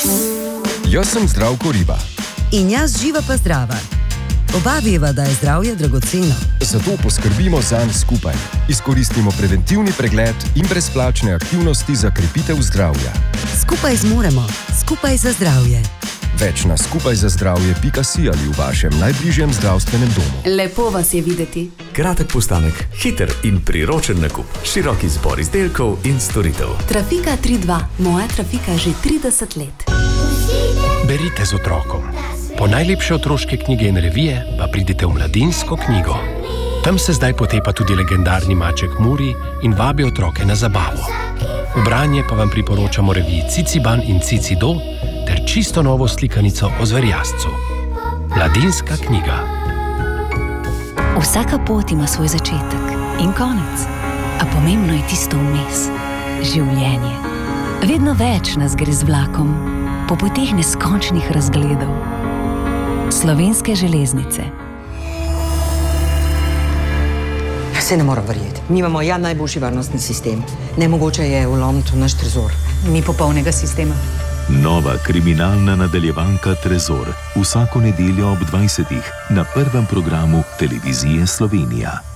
Jaz sem Zdravko Riba. In jaz Živa pa zdrava. Oba veva, da je zdravje dragoceno. Zato poskrbimo zanj skupaj. Izkoristimo preventivni pregled in brezplačne aktivnosti za krepitev zdravja. Skupaj zmoremo, skupaj za zdravje. Več na skupajzazdravje.si ali v vašem najbližjem zdravstvenem domu. Lepo vas je videti. Kratek postanek, hiter in priročen nakup, širok izbor izdelkov in storitev. Trafika 3.2, moja trafika že 30 let. Berite z otrokom. Po najlepše otroške knjige in revije pa pridite v Mladinsko knjigo. Tam se zdaj potepa tudi legendarni maček Muri in vabi otroke na zabavo. V branje pa vam priporočamo reviji Ciciban in Cicido ter čisto novo slikanico o zverjascu. Mladinska knjiga. Vsaka pot ima svoj začetek in konec, a pomembno je tisto vmes. Življenje. Vedno več nas gre z vlakom, po poteh neskončnih razgledov. Slovenske železnice. Se ne moram verjeti. Mi imamo najboljši varnostni sistem. Nemogoče je vlomiti v naš trezor. Ni popolnega sistema. Nova kriminalna nadaljevanka Trezor. Vsako nedeljo ob 20. na prvem programu Televizije Slovenija.